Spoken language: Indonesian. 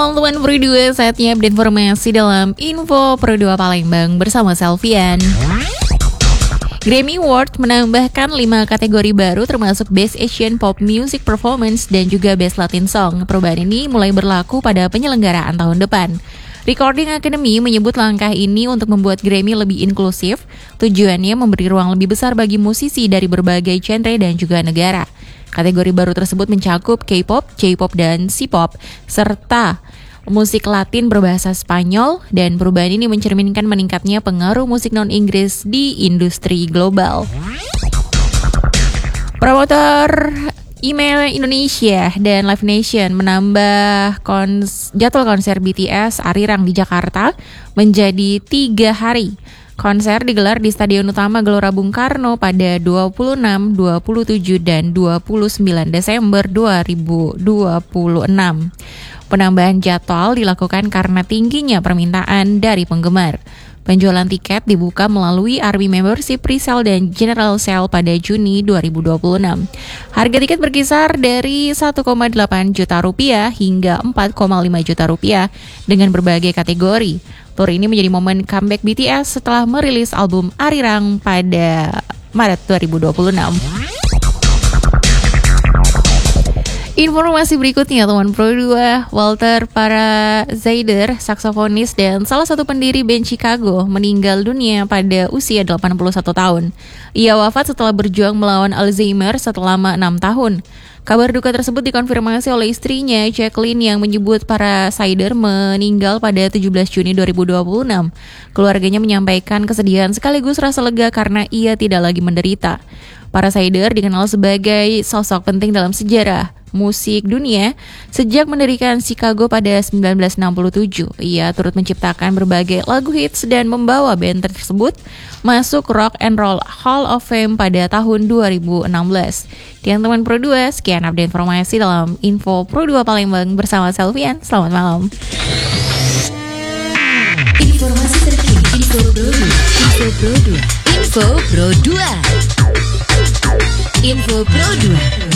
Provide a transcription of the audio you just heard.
Teman-teman Pro 2, saatnya update informasi dalam Info Pro 2 Palembang bersama Selvian. Grammy Award menambahkan 5 kategori baru termasuk Best Asian Pop Music Performance dan juga Best Latin Song. Perubahan ini mulai berlaku pada penyelenggaraan tahun depan. Recording Academy menyebut langkah ini untuk membuat Grammy lebih inklusif. Tujuannya memberi ruang lebih besar bagi musisi dari berbagai genre dan juga negara. Kategori baru tersebut mencakup K-pop, J-pop, dan C-pop, serta musik Latin berbahasa Spanyol, dan perubahan ini mencerminkan meningkatnya pengaruh musik non-Inggris di industri global. Promotor Email Indonesia dan Live Nation menambah jadwal konser BTS Arirang di Jakarta menjadi 3 hari. Konser digelar di Stadion Utama Gelora Bung Karno pada 26, 27, dan 29 Desember 2026. Penambahan jadwal dilakukan karena tingginya permintaan dari penggemar. Penjualan tiket dibuka melalui Army Membership Presale dan General Sale pada Juni 2026. Harga tiket berkisar dari 1,8 juta rupiah hingga 4,5 juta rupiah dengan berbagai kategori. Tour ini menjadi momen comeback BTS setelah merilis album Arirang pada Maret 2026. Informasi berikutnya, teman Pro 2, Walter Parazaider, saksofonis dan salah satu pendiri band Chicago, meninggal dunia pada usia 81 tahun. Ia wafat setelah berjuang melawan Alzheimer selama 6 tahun. Kabar duka tersebut dikonfirmasi oleh istrinya, Jacqueline, yang menyebut Parazaider meninggal pada 17 Juni 2026. Keluarganya menyampaikan kesedihan sekaligus rasa lega karena ia tidak lagi menderita. Parazaider dikenal sebagai sosok penting dalam sejarah musik dunia sejak mendirikan Chicago pada 1967. Ia turut menciptakan berbagai lagu hits dan membawa band tersebut masuk Rock and Roll Hall of Fame pada tahun 2016. Teman-teman Pro 2, sekian update informasi dalam Info Pro 2 Palembang bersama Selvian. Selamat malam. Informasi terkini Info Pro 2. Info Pro 2. Info Pro 2.